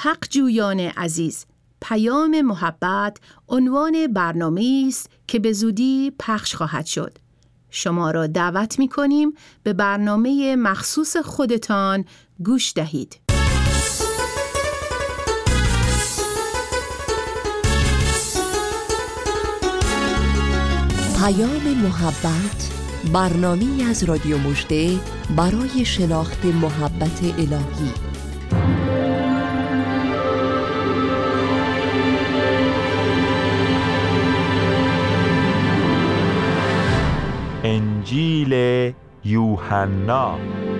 حق جویان عزیز، پیام محبت عنوان برنامه‌ای است که به زودی پخش خواهد شد. شما را دعوت می‌کنیم به برنامه مخصوص خودتان گوش دهید. پیام محبت، برنامه‌ای از رادیو مژده برای شناخت محبت الهی. انجیل یوحنا.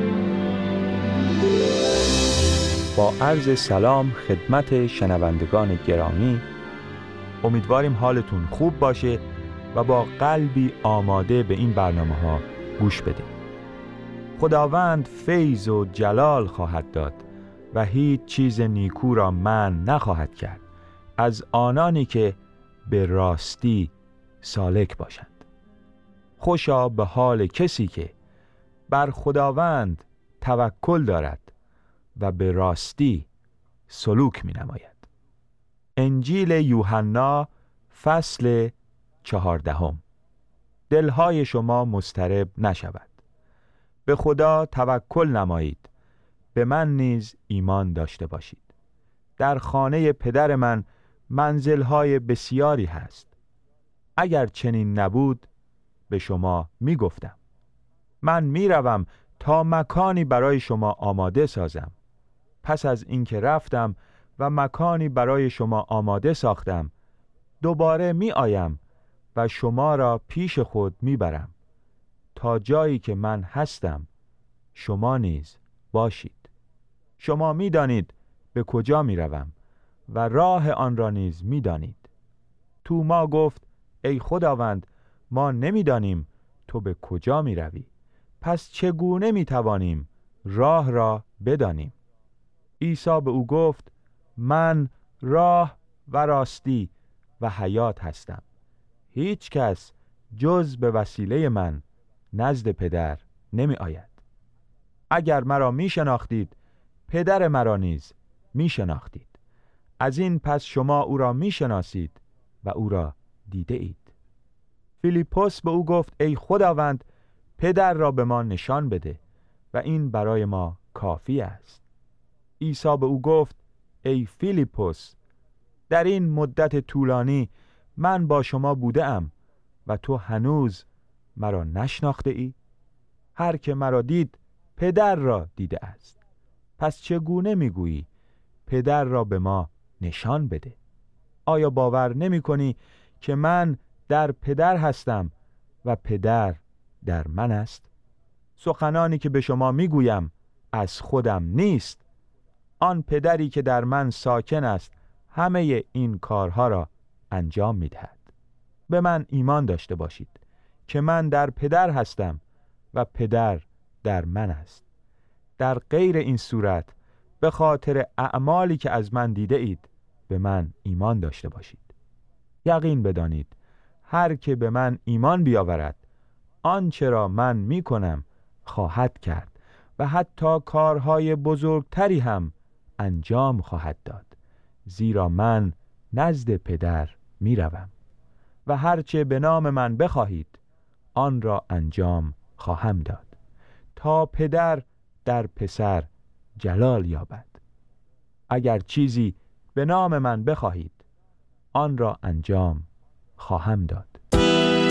با عرض سلام خدمت شنوندگان گرامی، امیدواریم حالتون خوب باشه و با قلبی آماده به این برنامه ها گوش بدید. خداوند فیض و جلال خواهد داد و هیچ چیز نیکو را منع نخواهد کرد از آنانی که به راستی سالک باشند. خوشا به حال کسی که بر خداوند توکل دارد و به راستی سلوک می نماید. انجیل یوحنا فصل 14. دلهای شما مضطرب نشود. به خدا توکل نمایید، به من نیز ایمان داشته باشید. در خانه پدر من منزلهای بسیاری هست. اگر چنین نبود به شما می گفتم. من می روم تا مکانی برای شما آماده سازم. پس از اینکه رفتم و مکانی برای شما آماده ساختم، دوباره می آیم و شما را پیش خود می برم، تا جایی که من هستم شما نیز باشید. شما می دانید به کجا می روم و راه آن را نیز می دانید. توما گفت ای خداوند، ما نمی دانیم تو به کجا می روی، پس چگونه می توانیم راه را بدانیم؟ عیسی به او گفت من راه و راستی و حیات هستم. هیچ کس جز به وسیله من نزد پدر نمی آید. اگر مرا می شناختید، پدر مرا نیز می شناختید. از این پس شما او را می شناسید و او را دیده اید. فیلیپوس به او گفت ای خداوند، پدر را به ما نشان بده و این برای ما کافی است. عیسی به او گفت ای فیلیپوس، در این مدت طولانی من با شما بوده ام و تو هنوز مرا نشناخته ای؟ هر که مرا دید پدر را دیده است. پس چگونه میگویی پدر را به ما نشان بده؟ آیا باور نمی کنی که من در پدر هستم و پدر در من است؟ سخنانی که به شما میگویم از خودم نیست. آن پدری که در من ساکن است همه این کارها را انجام می‌دهد. به من ایمان داشته باشید که من در پدر هستم و پدر در من است. در غیر این صورت به خاطر اعمالی که از من دیده اید به من ایمان داشته باشید. یقین بدانید هر که به من ایمان بیاورد آنچه را من می کنم خواهد کرد و حتی کارهای بزرگتری هم انجام خواهد داد، زیرا من نزد پدر می روم و هرچه به نام من بخواهید آن را انجام خواهم داد، تا پدر در پسر جلال یابد. اگر چیزی به نام من بخواهید آن را انجام خواهم داد.